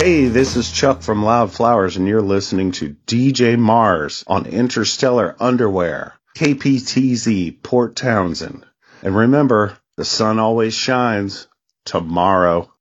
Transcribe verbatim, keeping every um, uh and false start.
Hey, this is Chuck from Loud Flowers, and you're listening to D J Mars on Interstellar Underwear, K P T Z, Port Townsend. And remember, the sun always shines tomorrow.